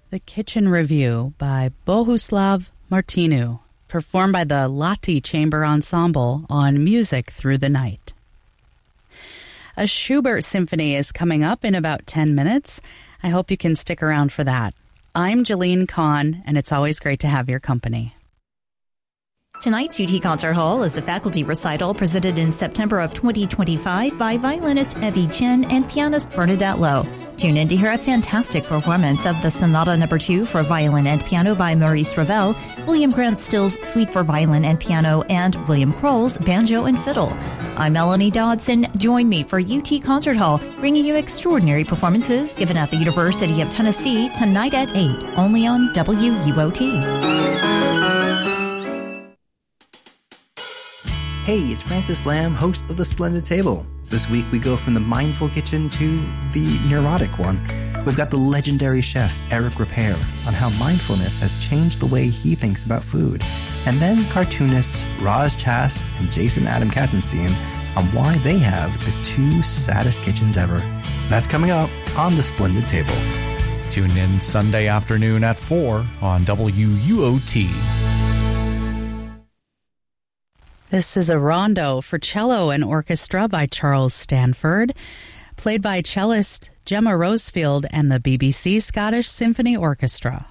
The Kitchen Review by Bohuslav Martinu, performed by the Lati Chamber Ensemble on Music Through the Night. A Schubert symphony is coming up in about 10 minutes. I hope you can stick around for that. I'm Jalene Kahn, and it's always great to have your company. Tonight's UT Concert Hall is a faculty recital presented in September of 2025 by violinist Evie Chen and pianist Bernadette Lowe. Tune in to hear a fantastic performance of the Sonata No. 2 for violin and piano by Maurice Ravel, William Grant Still's Suite for violin and piano, and William Kroll's banjo and fiddle. I'm Melanie Dodson. Join me for UT Concert Hall, bringing you extraordinary performances given at the University of Tennessee tonight at 8, only on WUOT. Hey, it's Francis Lamb, host of The Splendid Table. This week we go from the mindful kitchen to the neurotic one. We've got the legendary chef Eric Ripert on how mindfulness has changed the way he thinks about food. And then cartoonists Roz Chast and Jason Adam Katzenstein on why they have the two saddest kitchens ever. That's coming up on The Splendid Table. Tune in Sunday afternoon at 4 on WUOT. This is a rondo for cello and orchestra by Charles Stanford, played by cellist Gemma Rosefield and the BBC Scottish Symphony Orchestra.